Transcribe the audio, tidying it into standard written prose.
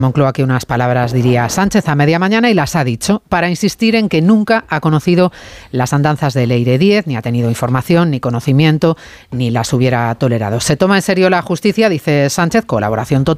Moncloa que unas palabras diría Sánchez a media mañana y las ha dicho para insistir en que nunca ha conocido las andanzas de Leire Díez, ni ha tenido información, ni conocimiento, ni las hubiera tolerado. Se toma en serio la justicia, dice Sánchez, colaboración total.